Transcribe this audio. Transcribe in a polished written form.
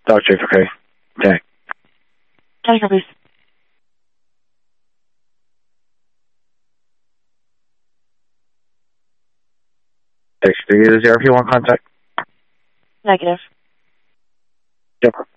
Dog Chief, okay. Jack. County Sheriff, please. Text 3 to 0 if you want contact. Negative. Yep.